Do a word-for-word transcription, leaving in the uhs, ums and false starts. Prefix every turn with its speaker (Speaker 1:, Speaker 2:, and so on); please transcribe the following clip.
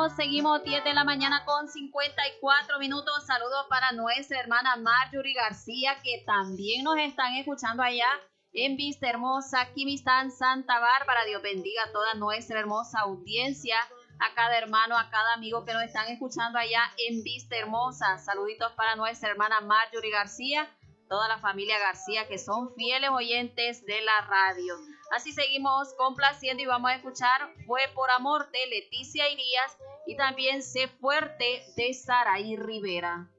Speaker 1: seguimos, seguimos, diez de la mañana con cincuenta y cuatro minutos. Saludos para nuestra hermana Marjorie García, que también nos están escuchando allá en Vista Hermosa, Quimistán, Santa Bárbara. Dios bendiga a toda nuestra hermosa audiencia, a cada hermano, a cada amigo que nos están escuchando allá en Vista Hermosa. Saluditos para nuestra hermana Marjorie García, toda la familia García que son fieles oyentes de la radio. Así seguimos complaciendo y vamos a escuchar Fue por Amor de Leticia Irías y también Sé Fuerte de Saraí Rivera.